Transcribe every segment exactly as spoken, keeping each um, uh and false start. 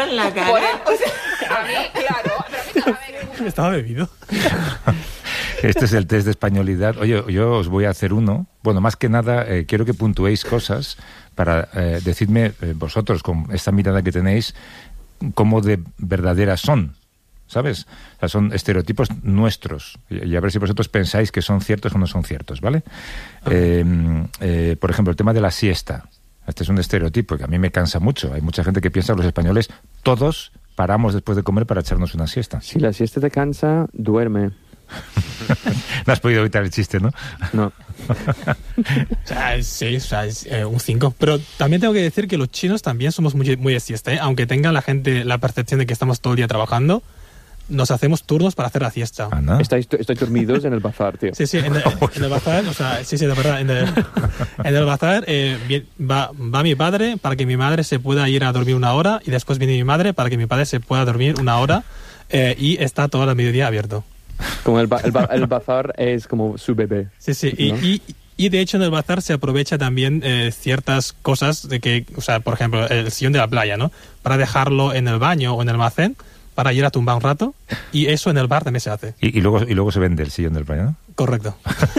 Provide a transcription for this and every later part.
en la cara. O sea, a mí, claro. Estaba bebido. Este es el test de españolidad. Oye, yo os voy a hacer uno. Bueno, más que nada, eh, quiero que puntuéis cosas para eh, decidme eh, vosotros, con esta mirada que tenéis, cómo de verdaderas son, ¿sabes? O sea, son estereotipos nuestros. Y, y a ver si vosotros pensáis que son ciertos o no son ciertos, ¿vale? Eh, eh, por ejemplo, el tema de la siesta. Este es un estereotipo que a mí me cansa mucho. Hay mucha gente que piensa que los españoles todos paramos después de comer para echarnos una siesta. Si la siesta te cansa, duerme. No has podido evitar el chiste, ¿no? No. O sea, sí, o sea, es eh, un cinco. Pero también tengo que decir que los chinos también somos muy, muy de siesta, ¿eh? Aunque tenga la gente la percepción de que estamos todo el día trabajando, nos hacemos turnos para hacer la siesta. Ah, ¿no? Estáis, estáis dormidos en el bazar, tío. Sí, sí, en el, en el bazar, o sea, sí, sí, de verdad, en el, en el bazar eh, bien, va, va mi padre para que mi madre se pueda ir a dormir una hora y después viene mi madre para que mi padre se pueda dormir una hora eh, y está todo el mediodía abierto. Como el, ba- el, ba- el bazar es como su bebé. Sí, sí, y, ¿no? y, y de hecho en el bazar se aprovecha también eh, ciertas cosas de que, o sea, por ejemplo, el sillón de la playa, ¿no? Para dejarlo en el baño o en el almacén, para ir a tumbar un rato, y eso en el bar también se hace. Y, y luego y luego se vende el sillón del playa, ¿no? Correcto.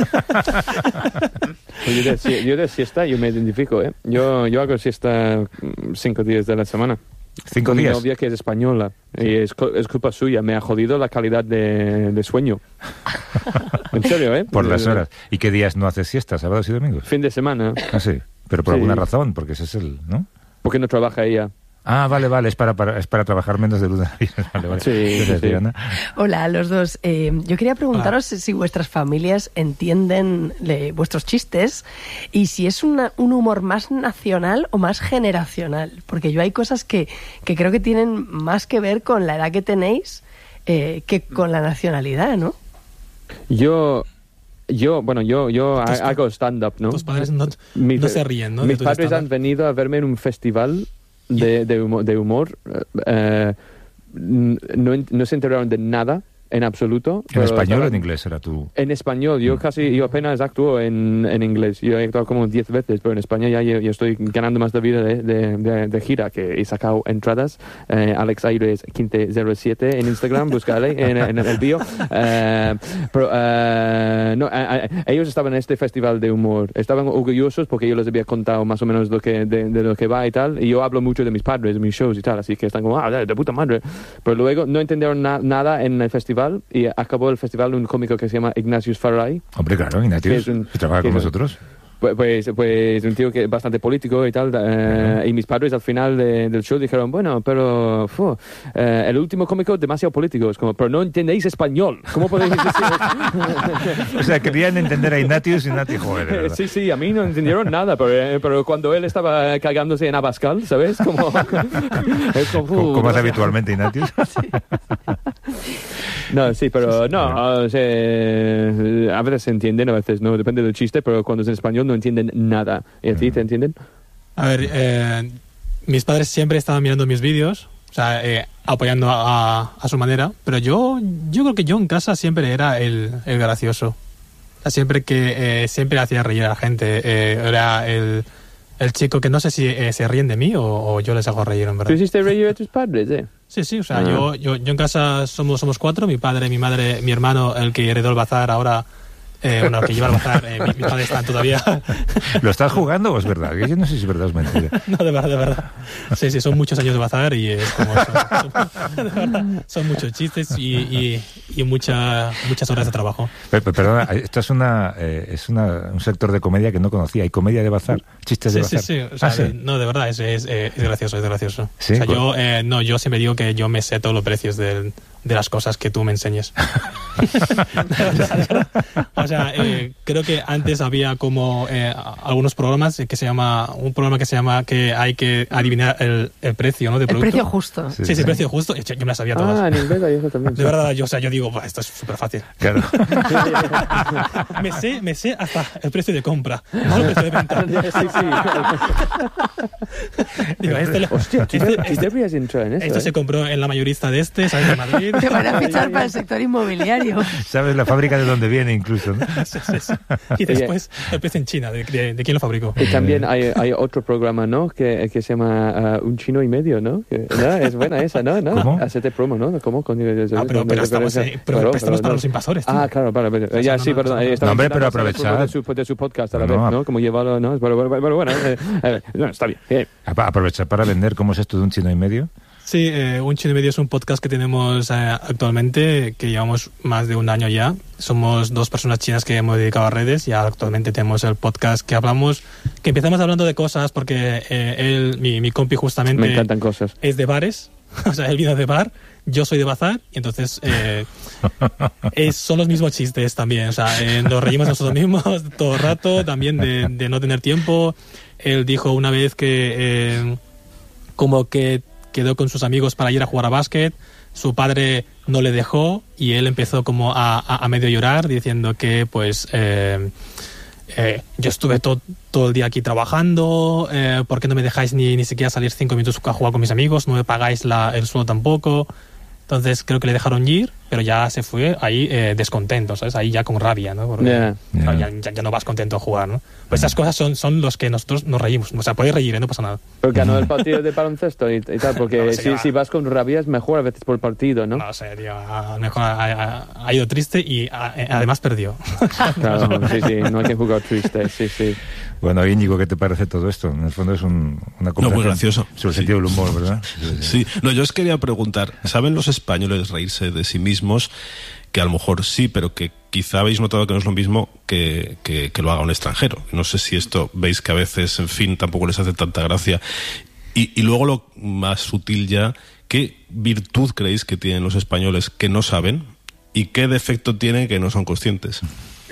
Yo de, si- yo de siesta, yo me identifico, ¿eh? Yo, yo hago siesta mm, cinco días de la semana. Cinco Con mi días. novia que es española. Y es, co- es culpa suya. Me ha jodido la calidad de, de sueño. En serio, ¿eh? Por las horas. ¿Y qué días no haces siesta? ¿Sábados y domingos? Fin de semana. Ah, sí. Pero por Sí. alguna razón, porque ese es el, ¿no? Porque no trabaja ella. Ah, vale, vale, es para, para, es para trabajar menos de lunes a viernes. Vale, vale. Sí, Gracias, sí. Diana. Hola a los dos. Eh, yo quería preguntaros si vuestras familias entienden le- vuestros chistes y si es una- un humor más nacional o más generacional. Porque yo hay cosas que, que creo que tienen más que ver con la edad que tenéis eh, que con la nacionalidad, ¿no? Yo... Yo, bueno, yo, yo Tus- ha- hago stand-up, ¿no? Tus padres no, Mis- no se ríen, ¿no? de Mis tus padres stand-up. han venido a verme en un festival de, de humor. De humor. Eh, n- no, en- no se enteraron de nada, en absoluto. ¿En pero español o estaban- en inglés era tu...? En español, yo casi, yo apenas actúo en, en inglés. Yo he actuado como diez veces, pero en España ya yo, yo estoy ganando más de vida de, de, de, de gira, que he sacado entradas. Eh, Alex Aires quince cero siete en Instagram, búscale en, en el bio. Eh, pero, eh, no, eh, eh, ellos estaban en este festival de humor. Estaban orgullosos porque yo les había contado más o menos lo que, de, de lo que va y tal. Y yo hablo mucho de mis padres, de mis shows y tal, así que están como, ah, de, de puta madre. Pero luego no entendieron na- nada en el festival. Y acabó el festival un cómico que se llama Ignatius Farray. Hombre, claro, Que Ignatius, es un- que trabaja que con es un- nosotros. Pues, pues, pues un tío que es bastante político y tal. Eh, y mis padres al final de- del show dijeron, bueno, pero fu, eh, el último cómico demasiado político. Es como, pero no entendéis español. ¿Cómo podéis decir eso? O sea, querían entender a Ignatius y Ignatius, joder, de verdad. Sí, sí, a mí no entendieron nada, pero, eh, pero cuando él estaba cagándose en Abascal, ¿sabes? Como, es como, Como, como hace habitualmente Ignatius. No, sí, pero no, o sea, a veces se entienden, a veces no, depende del chiste, pero cuando es en español no entienden nada. ¿Y a ti te entienden? A ver, eh, mis padres siempre estaban mirando mis vídeos, o sea, eh, apoyando a, a su manera, pero yo yo creo que yo en casa siempre era el, el gracioso. O sea, siempre que eh, siempre hacía reír a la gente, eh, era el, el chico que no sé si eh, se ríen de mí o, o yo les hago reír, en ¿Tú verdad. hiciste reír a tus padres, eh? Sí, sí, o sea, Ah. yo, yo, yo en casa somos, somos cuatro, mi padre, mi madre, mi hermano, el que heredó el bazar ahora, eh, bueno, el que lleva el bazar, eh, mi- mis padres están todavía... ¿Lo estás jugando o es verdad? Yo no sé si es verdad o es mentira. No, de verdad, de verdad. Sí, sí, son muchos años de bazar y es como... Son, son- de verdad, son muchos chistes y, y, y mucha, muchas horas de trabajo. Per- per- Perdona, esto es una eh, es una, un sector de comedia que no conocía. ¿Hay comedia de bazar? ¿Chistes de Sí, sí, bazar? sí. O sea, Ah, sí. de- no, de verdad, es, es, eh, es gracioso, es gracioso. Sí, o sea, pues- yo, eh, no, yo siempre digo que yo me sé todos los precios del- de las cosas que tú me enseñes. De verdad, de verdad. O sea, eh, creo que antes había como eh, algunos programas que se llama, un programa que se llama que hay que adivinar el, el precio, ¿no? De El producto. precio justo. Sí, Sí, sí, sí. precio justo. Yo me las sabía todas. Ah, en inglés hay eso también. De verdad, yo, o sea, yo digo, "Buah, esto es súper fácil. Claro. Me sé, me sé hasta el precio de compra, no el precio de venta. Sí, sí. Digo, este, le- Hostia, tú, este- tú deberías entrar en eso. esto ¿eh? se compró en la mayorista de este, ¿sabes? De Madrid. Te van a fichar para el sector inmobiliario. diario. Sabes la fábrica de dónde viene incluso, ¿no? Sí, sí, sí. Y después empieza en China, de, de, de quién lo fabricó. Y también hay, hay otro programa, ¿no? Que, que se llama uh, Un Chino y Medio, ¿no? Que, ¿no? Es buena esa, ¿no? ¿no? ¿Cómo? Hacete promo, ¿no? ¿Cómo? Con, Ah, pero, pero estamos, eh, pero, Claro, pero estamos pero para no. los invasores, tío. Ah, claro, vale, vale. Ya, no, sí, no, perdón. no, eh, no. estaba No, hombre, pero intentando hacer aprovechad. De su, de su podcast a la No, vez, no. ¿no? Como llevarlo, ¿no? Pero, pero, pero bueno, eh, eh, no, está bien. bien. Apa- Aprovechar para vender, ¿cómo es esto de un chino y medio? Sí, eh, Un Chino y Medio es un podcast que tenemos eh, actualmente, que llevamos más de un año ya. Somos dos personas chinas que hemos dedicado a redes y ahora actualmente tenemos el podcast que hablamos, que empezamos hablando de cosas porque eh, él, mi, mi compi justamente... Me encantan cosas. Es de bares, o sea, él vino de bar, yo soy de bazar, y entonces eh, es, son los mismos chistes también, o sea, eh, nos reímos nosotros mismos todo el rato, también de, de no tener tiempo. Él dijo una vez que eh, como que quedó con sus amigos para ir a jugar a básquet, su padre no le dejó y él empezó como a, a, a medio llorar diciendo que pues... Eh, Eh, yo estuve to- todo el día aquí trabajando, eh, ¿por qué no me dejáis ni, ni siquiera salir cinco minutos a jugar con mis amigos? No me pagáis la, el sueldo tampoco. Entonces creo que le dejaron ir, pero ya se fue ahí eh, descontento, ¿sabes? Ahí ya con rabia, ¿no? Porque Yeah. claro, Yeah. ya, ya, ya no vas contento a jugar, ¿no? Pues esas cosas son, son los que nosotros nos reímos. O sea, podéis reír, ¿eh? No pasa nada. Pero ganó el partido de baloncesto y, y tal, porque No, sí, si, va. si vas con rabia es mejor a veces por el partido, ¿no? No sé, tío. A lo mejor ha, ha- ha ido triste y ha- eh, además perdió. Claro, sí, sí, no hay que jugar triste, sí, sí. Bueno, Íñigo, ¿qué te parece todo esto? En el fondo es un, una conversación muy gracioso. sobre el Sí. sentido del humor, ¿verdad? Sí, no, yo os quería preguntar, ¿saben los españoles reírse de sí mismos? Que a lo mejor sí, pero que quizá habéis notado que no es lo mismo que, que, que lo haga un extranjero. No sé si esto veis que a veces, en fin, tampoco les hace tanta gracia. Y, y luego lo más sutil ya, ¿qué virtud creéis que tienen los españoles que no saben y qué defecto tienen que no son conscientes?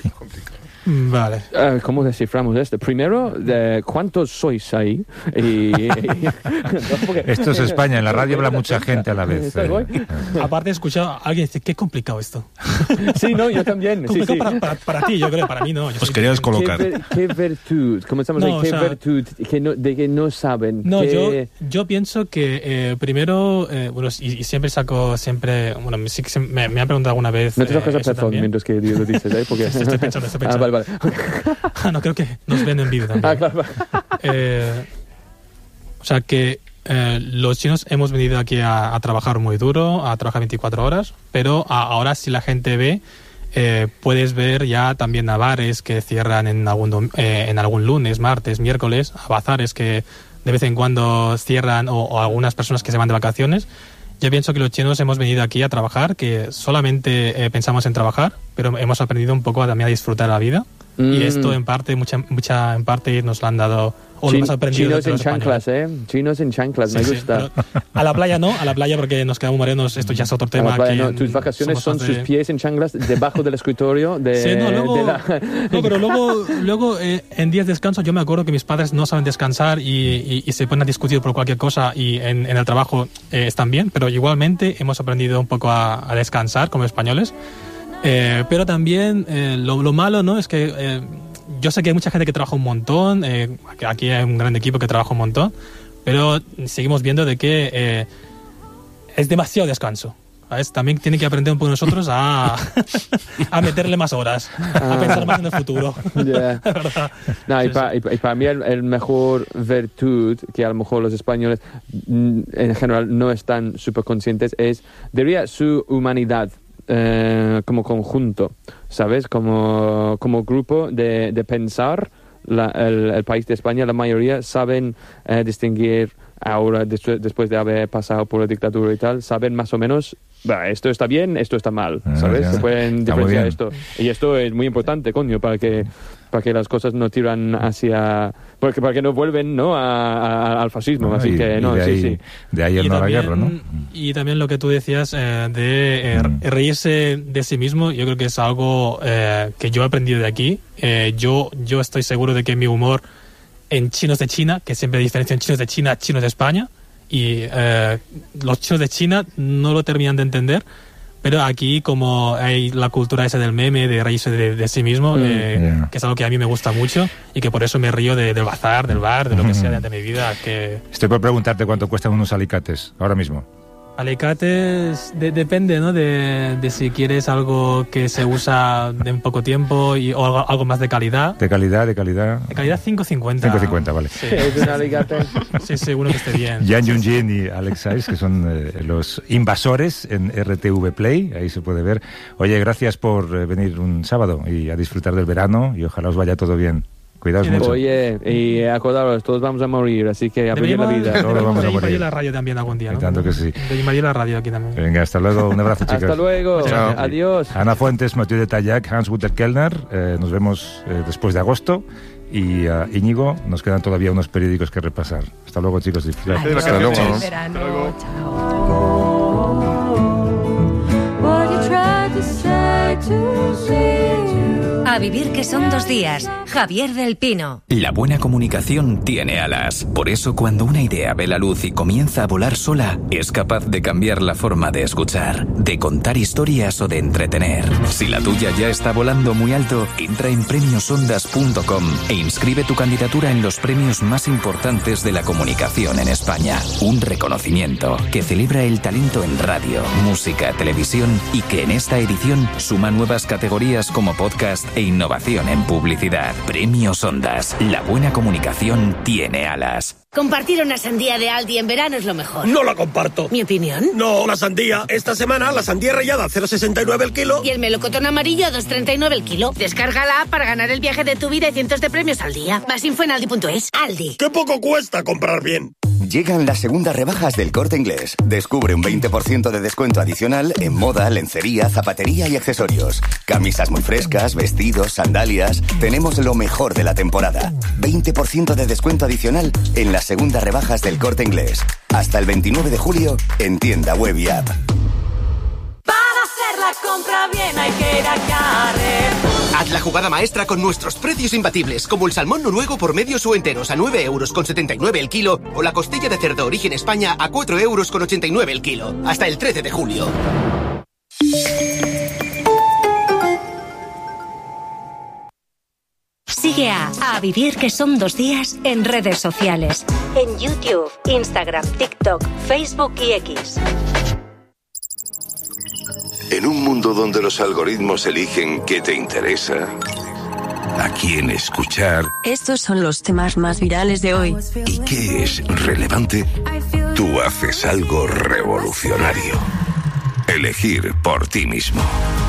Vale. Uh, ¿Cómo desciframos esto? Primero, de ¿cuántos sois ahí? Y, y- porque- Esto es España, en la radio habla mucha gente a la vez. ¿Está guay? eh. Aparte he escuchado a alguien decir, qué complicado esto. Sí, no, yo también. Sí, Complicado sí. Para, para, para ti, yo creo, para mí no. Yo Os soy- quería ¿Qué, descolocar. ver- qué virtud? Comenzamos No, ahí. o ¿Qué sea- virtud que no, de que no saben? No, ¿Qué- yo, yo pienso que eh, primero, eh, bueno, y, y siempre saco, siempre, bueno, sí que se- me, me han preguntado alguna vez. No te eh, toques el eso pezón también. mientras que lo dices, ¿eh? Porque... Sí, estoy pensando, estoy Ah, pensando. vale, vale. Ah, no, creo que nos ven en vídeo también. Ah, claro. Eh, o sea que eh, los chinos hemos venido aquí a, a trabajar muy duro, a trabajar veinticuatro horas, pero a- ahora si la gente ve, eh, puedes ver ya también a bares que cierran en algún, dom- eh, en algún lunes, martes, miércoles, a bazares que de vez en cuando cierran o, o algunas personas que se van de vacaciones. Yo pienso que los chinos hemos venido aquí a trabajar, que solamente eh, pensamos en trabajar, pero hemos aprendido un poco a, también a disfrutar la vida. Mm. Y esto en parte, mucha, mucha en parte nos lo han dado, o lo Chin- hemos aprendido chinos de en los españoles. chanclas, ¿eh? Chinos en chanclas, me Sí, sí, gusta. pero a la playa no, a la playa porque nos quedamos morenos, esto ya es otro A tema. la playa, que no, tus vacaciones somos son más sus de- pies en chanclas debajo del escritorio de, Sí, no, luego, de la... no, pero luego, luego eh, en días de descanso yo me acuerdo que mis padres no saben descansar y, y- y se ponen a discutir por cualquier cosa y en, en el trabajo eh, están bien, pero igualmente hemos aprendido un poco a, a descansar como españoles. Eh, pero también eh, lo, lo malo, ¿no? Es que eh, yo sé que hay mucha gente que trabaja un montón, eh, aquí hay un gran equipo que trabaja un montón, pero seguimos viendo de que eh, es demasiado descanso. ¿Sabes? También tiene que aprender un poco nosotros a, a meterle más horas, a pensar más en el futuro. Yeah. La verdad. No, y, Sí, pa- sí. y pa- y para mí el, el mejor virtud que a lo mejor los españoles mm, en general no están súper conscientes es, diría, su humanidad eh, como conjunto, ¿sabes? Como, como grupo de, de pensar. La- el, el país de España, la mayoría saben eh, distinguir ahora, des- después de haber pasado por la dictadura y tal, saben más o menos, "Bah, esto está bien, esto está mal", Ah, ¿sabes? ya. Se pueden Está muy diferenciar bien. esto. Y esto es muy importante, coño, para que para que las cosas no tiran hacia... Porque, para que no vuelven, ¿no? a- a- al fascismo. Ah, Así y- que, y no, de sí, ahí, sí. de ahí el Y no a la también- guerra, ¿no? Y también lo que tú decías eh, de eh, Mm. reírse de sí mismo, yo creo que es algo eh, que yo he aprendido de aquí. Eh, yo, yo estoy seguro de que mi humor en chinos de China, que siempre diferencian chinos de China, chinos de España, y eh, los chinos de China no lo terminan de entender, pero aquí como hay la cultura esa del meme, de reírse de, de sí mismo, Mm. eh, Yeah. que es algo que a mí me gusta mucho y que por eso me río de- del bazar, del bar, de lo que Mm. sea de, de mi vida, que... Estoy por preguntarte cuánto cuestan unos alicates ahora mismo. Alicates de- depende, ¿no? De, de si quieres algo que se usa de en poco tiempo y, o algo, algo más de calidad. De calidad, de calidad. De calidad cinco cincuenta. cinco cincuenta, vale. Sí, Es un alicate. sí, sí, uno que esté bien. Jan Jungin y Alex Saiz, que son eh, los invasores en R T V Play, ahí se puede ver. Oye, gracias por eh, venir un sábado y a disfrutar del verano y ojalá os vaya todo bien. Cuidaos Sí, mucho. Oye, y acordaros, todos vamos a morir, así que a vivir la Deberíamos, vida. Todos deberíamos vamos a de morir. invadir la radio también algún día, ¿no? Y tanto que sí. De invadir la radio aquí también. Venga, hasta luego. Un abrazo, chicos. Hasta luego. Chao. Adiós. Ana Fuentes, Mathieu de Tallac, Hans-Guter Kellner. Eh, nos vemos eh, después de agosto. Y a Íñigo, nos quedan todavía unos periódicos que repasar. Hasta luego, chicos. Disfrutad. Adiós, Hasta luego. feliz Hasta verano, luego. chao. A vivir que son dos días. Javier del Pino. La buena comunicación tiene alas. Por eso, cuando una idea ve la luz y comienza a volar sola, es capaz de cambiar la forma de escuchar, de contar historias o de entretener. Si la tuya ya está volando muy alto, entra en premios ondas punto com e inscribe tu candidatura en los premios más importantes de la comunicación en España. Un reconocimiento que celebra el talento en radio, música, televisión y que en esta edición suma nuevas categorías como podcast e innovación en publicidad. Premios Ondas. La buena comunicación tiene alas. Compartir una sandía de Aldi en verano es lo mejor. No la comparto. ¿Mi opinión? No, la sandía. Esta semana la sandía rallada a cero coma sesenta y nueve el kilo. Y el melocotón amarillo a dos coma treinta y nueve el kilo. Descarga la app para ganar el viaje de tu vida y cientos de premios al día. Más info en aldi punto es. Aldi. ¡Qué poco cuesta comprar bien! Llegan las segundas rebajas del Corte Inglés. Descubre un veinte por ciento de descuento adicional en moda, lencería, zapatería y accesorios. Camisas muy frescas, vestidos, sandalias. Tenemos lo mejor de la temporada. veinte por ciento de descuento adicional en las segundas rebajas del Corte Inglés. Hasta el veintinueve de julio en tienda web y app. Para hacer la compra bien hay que ir a Carrefour. Haz la jugada maestra con nuestros precios imbatibles, como el salmón noruego por medios o enteros a nueve euros con setenta y nueve el kilo o la costilla de cerdo origen España a cuatro euros con ochenta y nueve el kilo. Hasta el trece de julio. Sigue a A Vivir que son dos días en redes sociales. En YouTube, Instagram, TikTok, Facebook y X. En un mundo donde los algoritmos eligen qué te interesa, a quién escuchar Estos son los temas más virales de hoy. y qué es relevante, tú haces algo revolucionario. Elegir por ti mismo.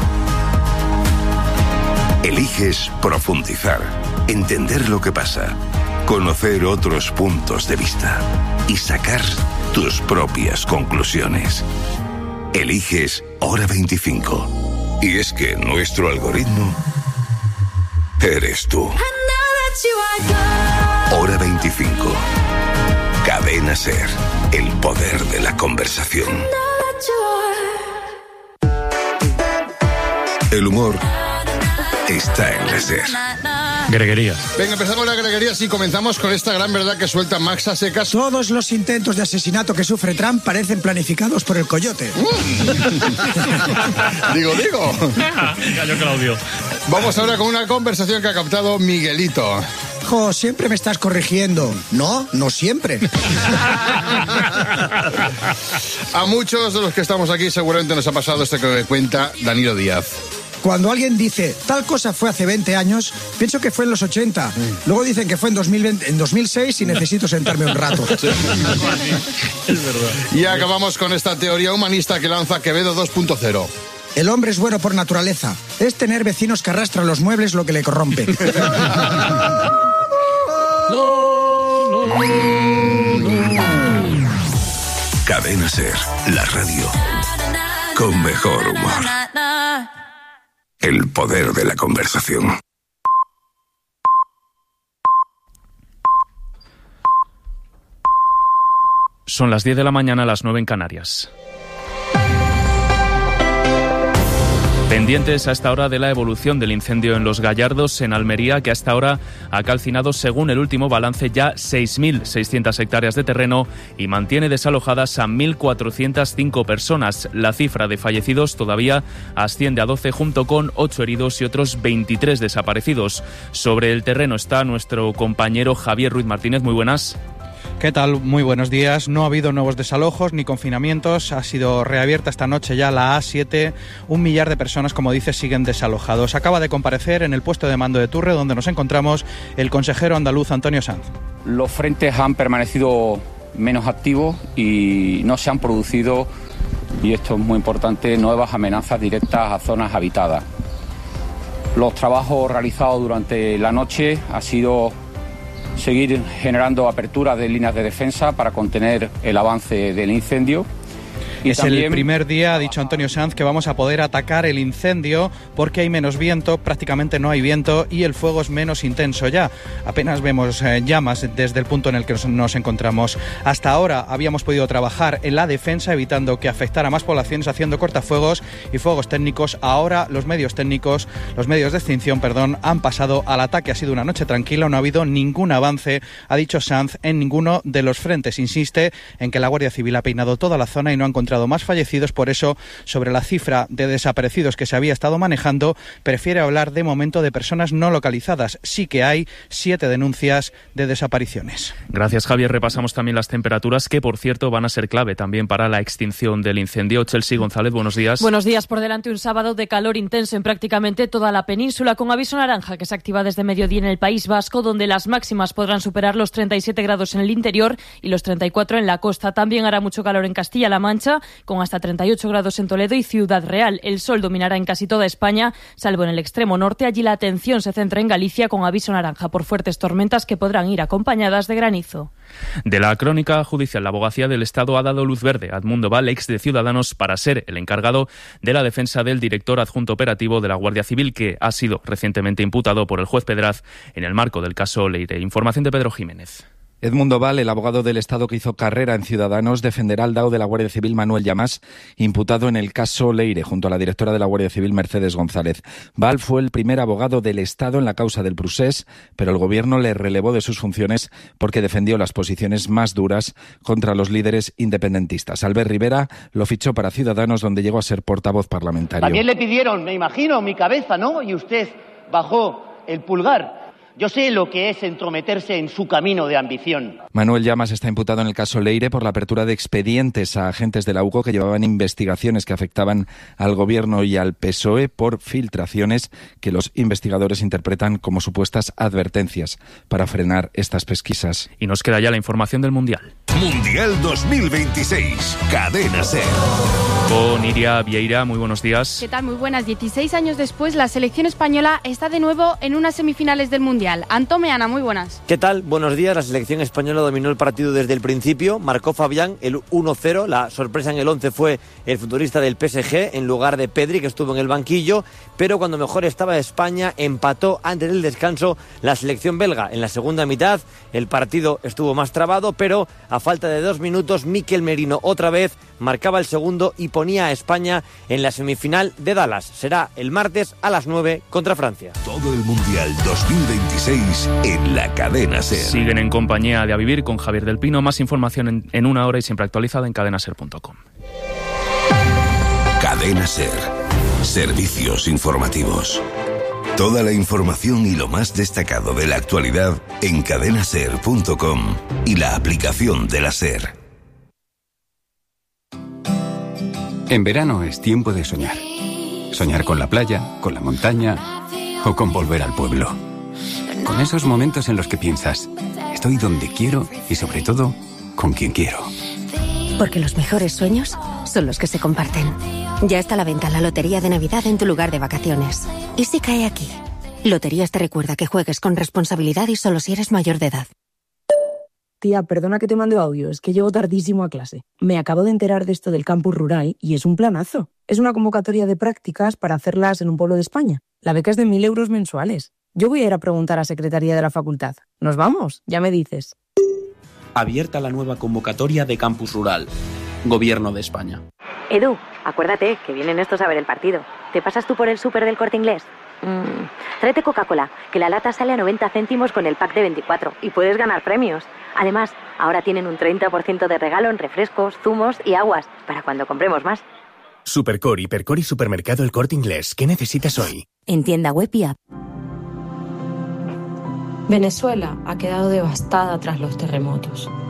Eliges profundizar, entender lo que pasa, conocer otros puntos de vista y sacar tus propias conclusiones. Eliges Hora veinticinco. Y es que nuestro algoritmo eres tú. Hora veinticinco. Cadena SER. El poder de la conversación. El humor está en la SER. Greguería. Venga, empezamos la greguería y comenzamos con esta gran verdad que suelta Max a secas. Todos los intentos de asesinato que sufre Trump parecen planificados por el coyote. digo, digo. Gallo Claudio. Vamos ahora con una conversación que ha captado Miguelito. Jo, siempre me estás corrigiendo. No, no siempre. A muchos de los que estamos aquí seguramente nos ha pasado esto que cuenta Danilo Díaz. Cuando alguien dice, tal cosa fue hace veinte años, pienso que fue en los ochenta. Luego dicen que fue en, dos mil veinte, en dos mil seis y necesito sentarme un rato. Es verdad. Y acabamos con esta teoría humanista que lanza Quevedo dos punto cero. El hombre es bueno por naturaleza. Es tener vecinos que arrastran los muebles lo que le corrompe. Cadena SER. La radio con mejor humor. El poder de la conversación. Son las diez de la mañana, a las nueve en Canarias. Pendientes a esta hora de la evolución del incendio en Los Gallardos, en Almería, que hasta ahora ha calcinado, según el último balance, ya seis mil seiscientas hectáreas de terreno y mantiene desalojadas a mil cuatrocientas cinco personas. La cifra de fallecidos todavía asciende a doce, junto con ocho heridos y otros veintitrés desaparecidos. Sobre el terreno está nuestro compañero Javier Ruiz Martínez. Muy buenas. ¿Qué tal? Muy buenos días. No ha habido nuevos desalojos ni confinamientos. Ha sido reabierta esta noche ya la A siete. Un millar de personas, como dice, siguen desalojados. Acaba de comparecer en el puesto de mando de Turre, donde nos encontramos, el consejero andaluz Antonio Sanz. Los frentes han permanecido menos activos y no se han producido, y esto es muy importante, nuevas amenazas directas a zonas habitadas. Los trabajos realizados durante la noche ha sido seguir generando aperturas de líneas de defensa para contener el avance del incendio. Y es también el primer día, ha dicho Antonio Sanz, que vamos a poder atacar el incendio porque hay menos viento, prácticamente no hay viento y el fuego es menos intenso ya. Apenas vemos eh, llamas desde el punto en el que nos, nos encontramos. Hasta ahora habíamos podido trabajar en la defensa evitando que afectara a más poblaciones haciendo cortafuegos y fuegos técnicos. Ahora los medios técnicos, los medios de extinción, perdón, han pasado al ataque. Ha sido una noche tranquila, no ha habido ningún avance, ha dicho Sanz, en ninguno de los frentes. Insiste en que la Guardia Civil ha peinado toda la zona y no ha encontrado más fallecidos. Por eso, sobre la cifra de desaparecidos que se había estado manejando, prefiere hablar de momento de personas no localizadas. Sí que hay siete denuncias de desapariciones. Gracias, Javier. Repasamos también las temperaturas, que por cierto van a ser clave también para la extinción del incendio. Chelsea González, buenos días. Buenos días. Por delante un sábado de calor intenso en prácticamente toda la península, con aviso naranja que se activa desde mediodía en el País Vasco, donde las máximas podrán superar los treinta y siete grados en el interior y los treinta y cuatro en la costa. También hará mucho calor en Castilla-La Mancha, con hasta treinta y ocho grados en Toledo y Ciudad Real. El sol dominará en casi toda España, salvo en el extremo norte. Allí la atención se centra en Galicia, con aviso naranja por fuertes tormentas que podrán ir acompañadas de granizo. De la crónica judicial, la Abogacía del Estado ha dado luz verde a Edmundo Val, ex de Ciudadanos, para ser el encargado de la defensa del director adjunto operativo de la Guardia Civil, que ha sido recientemente imputado por el juez Pedraz en el marco del caso Leire. Información de Pedro Jiménez. Edmundo Val, el abogado del Estado que hizo carrera en Ciudadanos, defenderá al D A O de la Guardia Civil Manuel Llamas, imputado en el caso Leire, junto a la directora de la Guardia Civil Mercedes González. Val fue el primer abogado del Estado en la causa del Prusés, pero el Gobierno le relevó de sus funciones porque defendió las posiciones más duras contra los líderes independentistas. Albert Rivera lo fichó para Ciudadanos, donde llegó a ser portavoz parlamentario. También le pidieron, me imagino, mi cabeza, ¿no? Y usted bajó el pulgar. Yo sé lo que es entrometerse en su camino de ambición. Manuel Llamas está imputado en el caso Leire por la apertura de expedientes a agentes de la U C O que llevaban investigaciones que afectaban al Gobierno y al P S O E por filtraciones que los investigadores interpretan como supuestas advertencias para frenar estas pesquisas. Y nos queda ya la información del Mundial. Mundial dos mil veintiséis, Cadena SER. Con Iria Vieira, muy buenos días. ¿Qué tal? Muy buenas. dieciséis años después, la selección española está de nuevo en unas semifinales del Mundial. Antón Meana, muy buenas. ¿Qué tal? Buenos días. La selección española dominó el partido desde el principio. Marcó Fabián el uno cero. La sorpresa en el once fue el futbolista del P S G en lugar de Pedri, que estuvo en el banquillo. Pero cuando mejor estaba España, empató antes del descanso la selección belga. En la segunda mitad el partido estuvo más trabado, pero a falta de dos minutos, Mikel Merino otra vez marcaba el segundo y ponía a España en la semifinal de Dallas. Será el martes a las nueve contra Francia. Todo el Mundial dos mil veintiséis en la Cadena SER. Siguen en compañía de A Vivir con Javier del Pino. Más información en, en una hora y siempre actualizada en cadena ser punto com. Cadena SER. Servicios informativos. Toda la información y lo más destacado de la actualidad en cadena ser punto com y la aplicación de la SER. En verano es tiempo de soñar. Soñar con la playa, con la montaña o con volver al pueblo. Con esos momentos en los que piensas, estoy donde quiero y sobre todo, con quien quiero. Porque los mejores sueños son los que se comparten. Ya está a la venta la Lotería de Navidad en tu lugar de vacaciones. ¿Y si cae aquí? Loterías te recuerda que juegues con responsabilidad y solo si eres mayor de edad. Tía, perdona que te mande audio, es que llego tardísimo a clase. Me acabo de enterar de esto del campus rural y es un planazo. Es una convocatoria de prácticas para hacerlas en un pueblo de España. La beca es de mil euros mensuales. Yo voy a ir a preguntar a Secretaría de la Facultad. ¿Nos vamos? Ya me dices. Abierta la nueva convocatoria de campus rural. Gobierno de España. Edu, acuérdate que vienen estos a ver el partido. ¿Te pasas tú por el súper del Corte Inglés? Mm, tráete Coca-Cola, que la lata sale a noventa céntimos con el pack de veinticuatro y puedes ganar premios. Además, ahora tienen un treinta por ciento de regalo en refrescos, zumos y aguas, para cuando compremos más. Supercor, Hipercor y Supermercado El Corte Inglés. ¿Qué necesitas hoy? En tienda web y app. Venezuela ha quedado devastada tras los terremotos.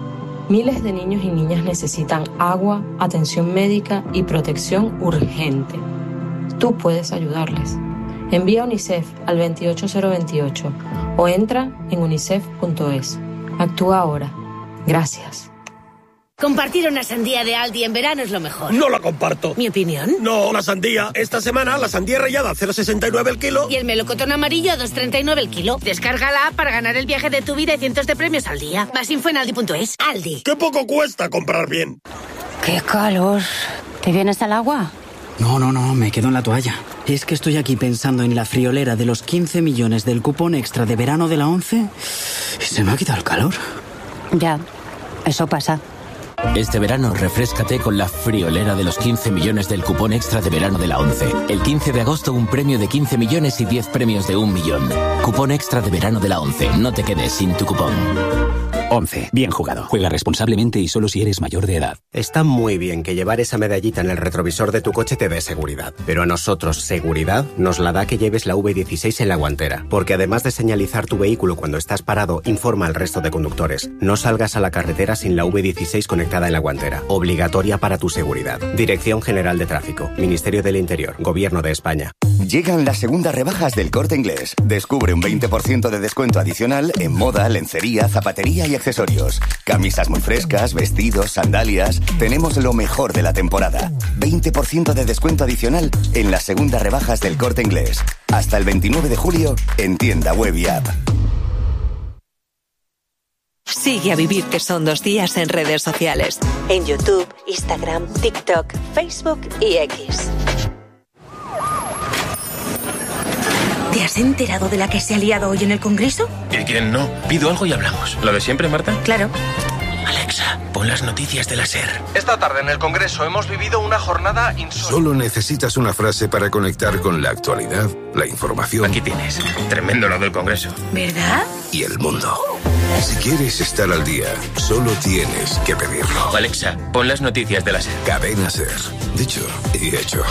Miles de niños y niñas necesitan agua, atención médica y protección urgente. Tú puedes ayudarles. Envía UNICEF al veintiocho cero veintiocho o entra en unicef punto es. Actúa ahora. Gracias. Compartir una sandía de Aldi en verano es lo mejor. No la comparto. ¿Mi opinión? No, la sandía. Esta semana la sandía rallada a cero coma sesenta y nueve el kilo. Y el melocotón amarillo a dos coma treinta y nueve el kilo. Descarga la app para ganar el viaje de tu vida y cientos de premios al día. Más info en aldi punto es. Aldi. ¡Qué poco cuesta comprar bien! ¡Qué calor! ¿Te vienes al agua? No, no, no, me quedo en la toalla. Es que estoy aquí pensando en la friolera de los quince millones del cupón extra de verano de la ONCE y se me ha quitado el calor. Ya, eso pasa. Este verano refréscate con la friolera de los quince millones del cupón extra de verano de la ONCE. El quince de agosto un premio de quince millones y diez premios de un millón. Cupón extra de verano de la ONCE. No te quedes sin tu cupón. ONCE. Bien jugado. Juega responsablemente y solo si eres mayor de edad. Está muy bien que llevar esa medallita en el retrovisor de tu coche te dé seguridad. Pero a nosotros seguridad nos la da que lleves la V dieciséis en la guantera. Porque además de señalizar tu vehículo cuando estás parado, informa al resto de conductores. No salgas a la carretera sin la V dieciséis conectada en la guantera. Obligatoria para tu seguridad. Dirección General de Tráfico. Ministerio del Interior. Gobierno de España. Llegan las segundas rebajas del Corte Inglés. Descubre un veinte por ciento de descuento adicional en moda, lencería, zapatería y accesorios. Camisas muy frescas, vestidos, sandalias. Tenemos lo mejor de la temporada. veinte por ciento de descuento adicional en las segundas rebajas del Corte Inglés. Hasta el veintinueve de julio en tienda web y app. Sigue a Vivir que son dos días en redes sociales. En YouTube, Instagram, TikTok, Facebook y X. ¿Te has enterado de la que se ha liado hoy en el Congreso? ¿Y quién no? Pido algo y hablamos. ¿Lo de siempre, Marta? Claro. Alexa, pon las noticias de la SER. Esta tarde en el Congreso hemos vivido una jornada insólita. Solo necesitas una frase para conectar con la actualidad, la información. Aquí tienes. Tremendo lo del Congreso. ¿Verdad? Y el mundo. Si quieres estar al día, solo tienes que pedirlo. Alexa, pon las noticias de la SER. Cadena SER. Dicho y hecho.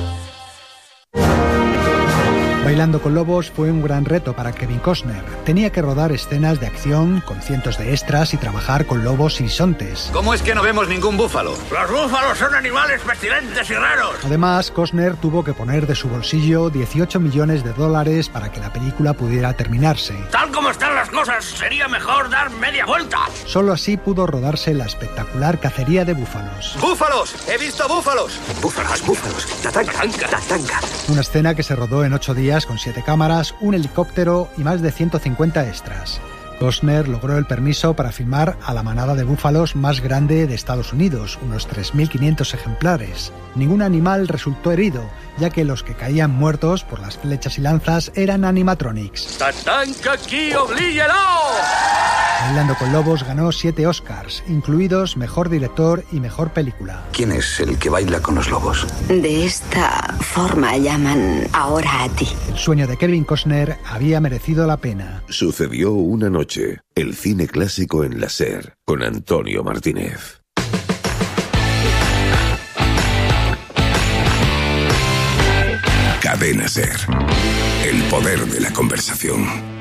Bailando con Lobos fue un gran reto para Kevin Costner. Tenía que rodar escenas de acción con cientos de extras y trabajar con lobos y bisontes. ¿Cómo es que no vemos ningún búfalo? Los búfalos son animales pestilentes y raros. Además, Costner tuvo que poner de su bolsillo dieciocho millones de dólares para que la película pudiera terminarse. Tal como están las cosas, sería mejor dar media vuelta. Solo así pudo rodarse la espectacular cacería de búfalos. ¡Búfalos! ¡He visto búfalos! ¡Búfalos, búfalos! ¡Tatanca, tatanca! Una escena que se rodó en ocho días con siete cámaras, un helicóptero y más de ciento cincuenta extras. Costner logró el permiso para filmar a la manada de búfalos más grande de Estados Unidos, unos tres mil quinientos ejemplares. Ningún animal resultó herido, ya que los que caían muertos por las flechas y lanzas eran animatronics. ¡Tatanca aquí, oblíguelo! Bailando con Lobos ganó siete Oscars, incluidos Mejor Director y Mejor Película. ¿Quién es el que baila con los lobos? De esta forma llaman ahora a ti. El sueño de Kevin Costner había merecido la pena. Sucedió una noche. El cine clásico en la SER, con Antonio Martínez. Cadena SER. El poder de la conversación.